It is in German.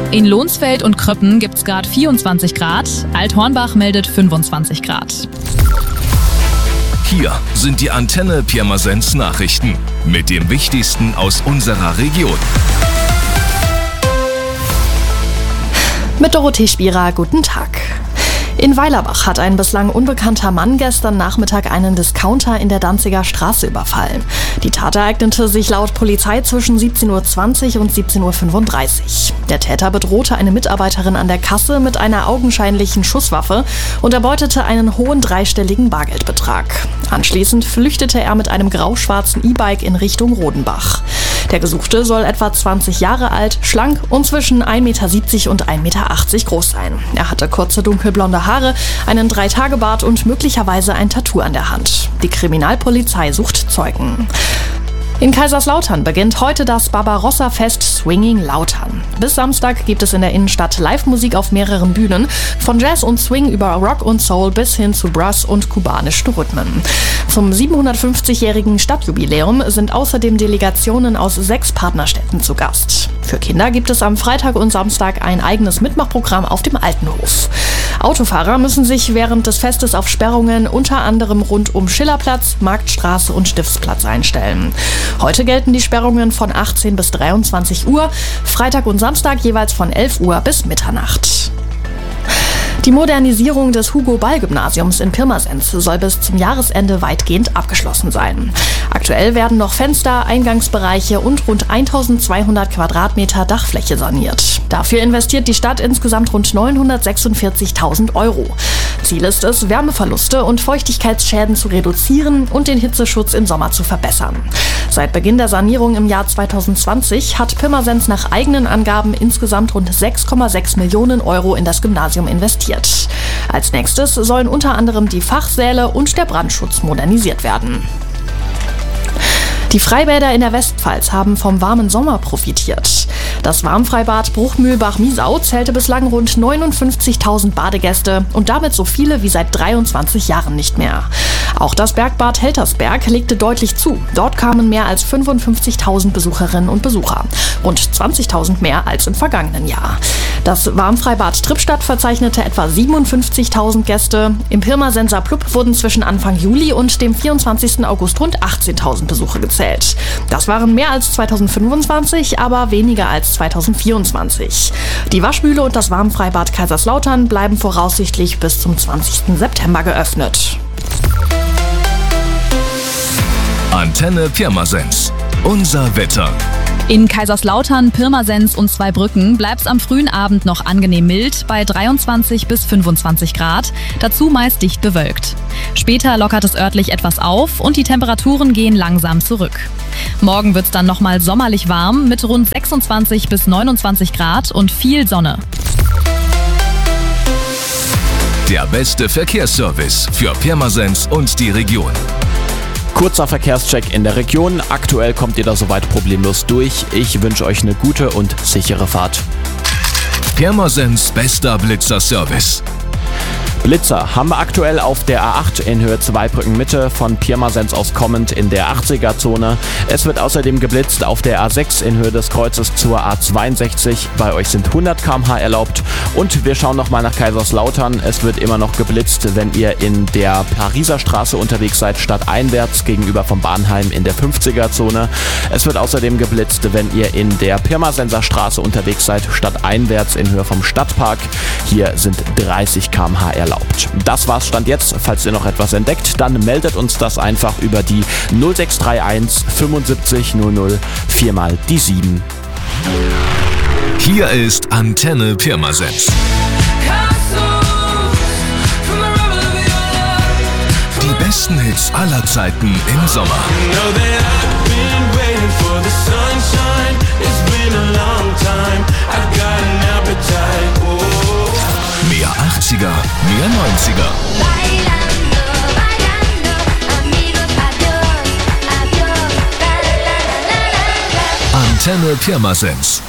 In Lohnsfeld und Kröppen gibt's gerade 24 Grad, Althornbach meldet 25 Grad. Hier sind die Antenne Pirmasens Nachrichten mit dem Wichtigsten aus unserer Region. Mit Dorothee Spierer, guten Tag. In Weilerbach hat ein bislang unbekannter Mann gestern Nachmittag einen Discounter in der Danziger Straße überfallen. Die Tat ereignete sich laut Polizei zwischen 17:20 Uhr und 17:35 Uhr. Der Täter bedrohte eine Mitarbeiterin an der Kasse mit einer augenscheinlichen Schusswaffe und erbeutete einen hohen dreistelligen Bargeldbetrag. Anschließend flüchtete er mit einem grau-schwarzen E-Bike in Richtung Rodenbach. Der Gesuchte soll etwa 20 Jahre alt, schlank und zwischen 1,70 Meter und 1,80 Meter groß sein. Er hatte kurze dunkelblonde Haare, einen 3-Tage-Bart und möglicherweise ein Tattoo an der Hand. Die Kriminalpolizei sucht Zeugen. In Kaiserslautern beginnt heute das Barbarossa-Fest Swinging Lautern. Bis Samstag gibt es in der Innenstadt Live-Musik auf mehreren Bühnen, von Jazz und Swing über Rock und Soul bis hin zu Brass und kubanischen Rhythmen. Zum 750-jährigen Stadtjubiläum sind außerdem Delegationen aus 6 Partnerstädten zu Gast. Für Kinder gibt es am Freitag und Samstag ein eigenes Mitmachprogramm auf dem Altenhof. Autofahrer müssen sich während des Festes auf Sperrungen unter anderem rund um Schillerplatz, Marktstraße und Stiftsplatz einstellen. Heute gelten die Sperrungen von 18 bis 23 Uhr, Freitag und Samstag jeweils von 11 Uhr bis Mitternacht. Die Modernisierung des Hugo-Ball-Gymnasiums in Pirmasens soll bis zum Jahresende weitgehend abgeschlossen sein. Aktuell werden noch Fenster, Eingangsbereiche und rund 1200 Quadratmeter Dachfläche saniert. Dafür investiert die Stadt insgesamt rund 946.000 Euro. Ziel ist es, Wärmeverluste und Feuchtigkeitsschäden zu reduzieren und den Hitzeschutz im Sommer zu verbessern. Seit Beginn der Sanierung im Jahr 2020 hat Pirmasens nach eigenen Angaben insgesamt rund 6,6 Millionen Euro in das Gymnasium investiert. Als nächstes sollen unter anderem die Fachsäle und der Brandschutz modernisiert werden. Die Freibäder in der Westpfalz haben vom warmen Sommer profitiert. Das Warmfreibad Bruchmühlbach-Miesau zählte bislang rund 59.000 Badegäste und damit so viele wie seit 23 Jahren nicht mehr. Auch das Bergbad Heltersberg legte deutlich zu. Dort kamen mehr als 55.000 Besucherinnen und Besucher. Rund 20.000 mehr als im vergangenen Jahr. Das Warmfreibad Trippstadt verzeichnete etwa 57.000 Gäste. Im Pirmasenser Plub wurden zwischen Anfang Juli und dem 24. August rund 18.000 Besucher gezählt. Das waren mehr als 2025, aber weniger als 2024. Die Waschmühle und das Warmfreibad Kaiserslautern bleiben voraussichtlich bis zum 20. September geöffnet. Antenne Pirmasens. Unser Wetter. In Kaiserslautern, Pirmasens und Zweibrücken bleibt's am frühen Abend noch angenehm mild bei 23 bis 25 Grad, dazu meist dicht bewölkt. Später lockert es örtlich etwas auf und die Temperaturen gehen langsam zurück. Morgen wird's dann nochmal sommerlich warm mit rund 26 bis 29 Grad und viel Sonne. Der beste Verkehrsservice für Pirmasens und die Region. Kurzer Verkehrscheck in der Region. Aktuell kommt ihr da soweit problemlos durch. Ich wünsche euch eine gute und sichere Fahrt. Pirmasens bester Blitzerservice. Blitzer haben wir aktuell auf der A8 in Höhe Zweibrücken Mitte von Pirmasens aus kommend in der 80er-Zone. Es wird außerdem geblitzt auf der A6 in Höhe des Kreuzes zur A62. Bei euch sind 100 km/h erlaubt. Und wir schauen nochmal nach Kaiserslautern. Es wird immer noch geblitzt, wenn ihr in der Pariser Straße unterwegs seid, stadteinwärts gegenüber vom Bahnheim in der 50er-Zone. Es wird außerdem geblitzt, wenn ihr in der Pirmasenser Straße unterwegs seid, stadteinwärts in Höhe vom Stadtpark. Hier sind 30 km/h erlaubt. Das war's Stand jetzt. Falls ihr noch etwas entdeckt, dann meldet uns das einfach über die 0631 75 00 4 mal die 7. Hier ist Antenne Pirmasens. Die besten Hits aller Zeiten im Sommer. Mehr 80er, mehr 90er. Antenne Pirmasens.